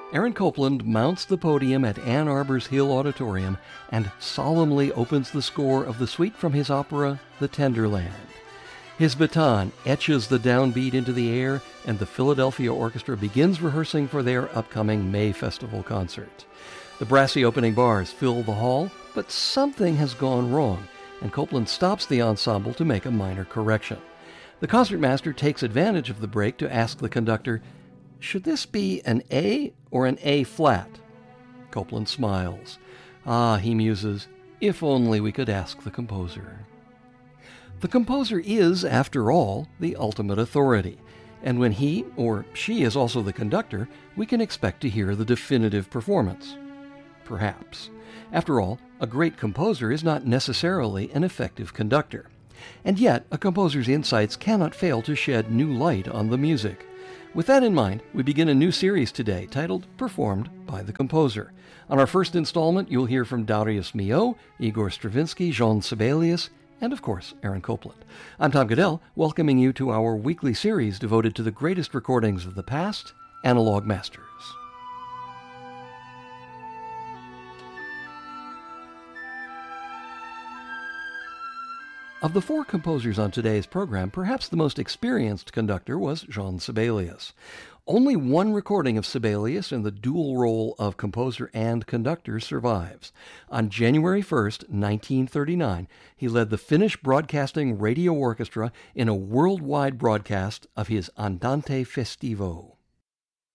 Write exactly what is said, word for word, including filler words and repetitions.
Aaron Copland mounts the podium at Ann Arbor's Hill Auditorium and solemnly opens the score of the suite from his opera, The Tenderland. His baton etches the downbeat into the air, and the Philadelphia Orchestra begins rehearsing for their upcoming May Festival concert. The brassy opening bars fill the hall, but something has gone wrong, and Copland stops the ensemble to make a minor correction. The concertmaster takes advantage of the break to ask the conductor, "Should this be an A or an A flat?" Copland smiles. Ah, he muses, if only we could ask the composer. The composer is, after all, the ultimate authority, and when he or she is also the conductor, we can expect to hear the definitive performance. Perhaps. After all, a great composer is not necessarily an effective conductor. And yet, a composer's insights cannot fail to shed new light on the music. With that in mind, we begin a new series today titled Performed by the Composer. On our first installment, you'll hear from Darius Milhaud, Igor Stravinsky, Jean Sibelius, and of course, Aaron Copland. I'm Tom Goodell, welcoming you to our weekly series devoted to the greatest recordings of the past, Analog Masters. Of the four composers on today's program, perhaps the most experienced conductor was Jean Sibelius. Only one recording of Sibelius in the dual role of composer and conductor survives. On January first, nineteen thirty-nine, he led the Finnish Broadcasting Radio Orchestra in a worldwide broadcast of his Andante Festivo.